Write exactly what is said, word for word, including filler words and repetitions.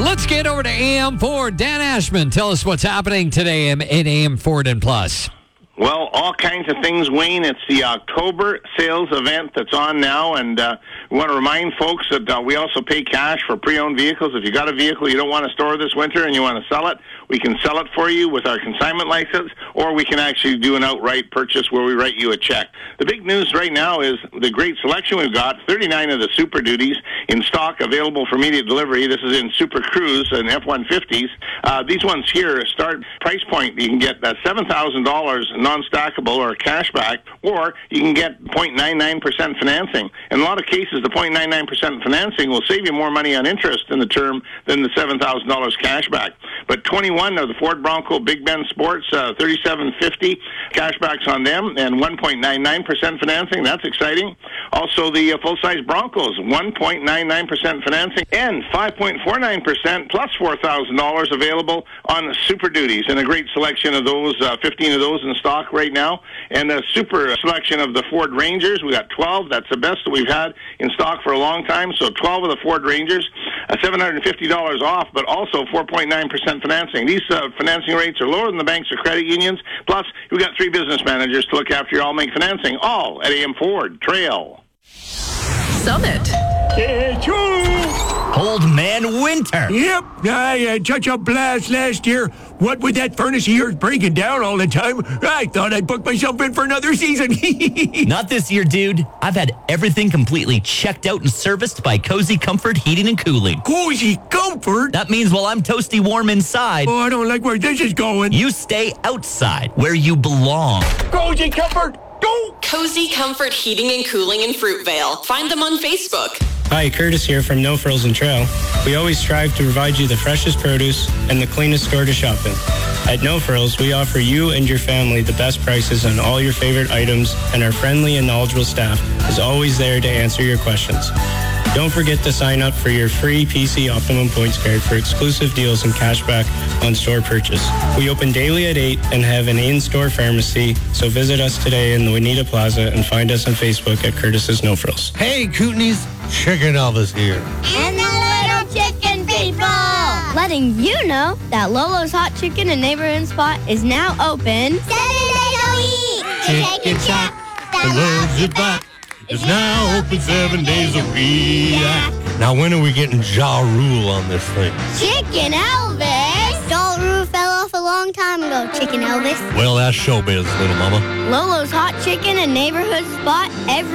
Let's get over to A M Ford. Dan Ashman, tell us what's happening today in A M Ford and Plus. Well, all kinds of things, Wayne. It's the October sales event that's on now, and uh, we want to remind folks that uh, we also pay cash for pre-owned vehicles. If you got a vehicle you don't want to store this winter and you want to sell it, we can sell it for you with our consignment license, or we can actually do an outright purchase where we write you a check. The big news right now is the great selection we've got, thirty-nine of the Super Duties in stock available for immediate delivery. This is in Super Cruise and F one fifties. Uh, these ones here start price point. You can get uh, seven thousand dollars non-stackable or cashback, or you can get zero point nine nine percent financing. In a lot of cases, the zero point nine nine percent financing will save you more money on interest in the term than the seven thousand dollars cashback. But twenty-one of the Ford Bronco Big Bend Sports, uh, thirty-seven fifty cashbacks on them, and one point nine nine percent financing. That's exciting. Also, the uh, full-size Broncos, one point nine nine percent financing, and five point four nine percent plus four thousand dollars available on Super Duties, and a great selection of those, uh, fifteen of those in stock right now, and a super selection of the Ford Rangers. We got twelve. That's the best that we've had in stock for a long time. So twelve of the Ford Rangers, uh, seven hundred fifty dollars off, but also four point nine percent financing. These uh, financing rates are lower than the banks or credit unions. Plus, we've got three business managers to look after your all-make financing, all at A M Ford Trail. Summit. Old Man Winter. Yep, I had such a blast last year. What with that furnace of yours breaking down all the time, I thought I'd book myself in for another season. Not this year, dude. I've had everything completely checked out and serviced by Cozy Comfort Heating and Cooling. Cozy Comfort? That means while I'm toasty warm inside, Oh, I don't like where this is going. you stay outside where you belong. Cozy Comfort, go! Cozy Comfort Heating and Cooling in Fruitvale. Find them on Facebook. Hi, Curtis here from No Frills and Trail. We always strive to provide you the freshest produce and the cleanest store to shop in. At No Frills, we offer you and your family the best prices on all your favorite items, and our friendly and knowledgeable staff is always there to answer your questions. Don't forget to sign up for your free P C Optimum Points Card for exclusive deals and cashback on store purchase. We open daily at eight and have an in-store pharmacy, so visit us today in the Juanita Plaza and find us on Facebook at Curtis's No Frills. Hey, Kootenays, Chicken Elvis here. And the little chicken people! Letting you know that Lolo's Hot Chicken and Neighborhood Spot is now open seven days a week. Chicken Shack that loves you back is now open seven days a week. Now, when are we getting Ja Rule on this thing? Chicken Elvis! Ja Rule fell off a long time ago, Chicken Elvis. Well, that's showbiz, little mama. Lolo's Hot Chicken and Neighborhood Spot every